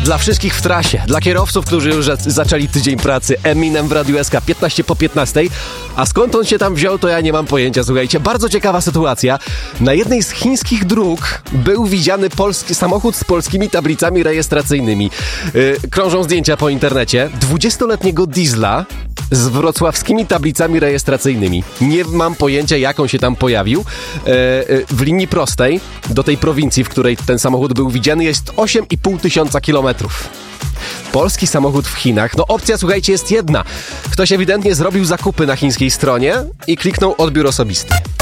dla wszystkich w trasie, dla kierowców, którzy już zaczęli tydzień pracy. Eminem w Radiu SK 15 po 15. A skąd on się tam wziął, to ja nie mam pojęcia. Słuchajcie, bardzo ciekawa sytuacja. Na jednej z chińskich dróg był widziany polski samochód z polskimi tablicami rejestracyjnymi. Krążą zdjęcia po internecie. 20-letniego diesla z wrocławskimi tablicami rejestracyjnymi. Nie mam pojęcia, jak on się tam pojawił. W linii prostej do tej prowincji, w której ten samochód był widziany, jest 8,5 tysiąca kilometrów. Polski samochód w Chinach. No opcja, słuchajcie, jest jedna. Ktoś ewidentnie zrobił zakupy na chińskiej stronie i kliknął odbiór osobisty.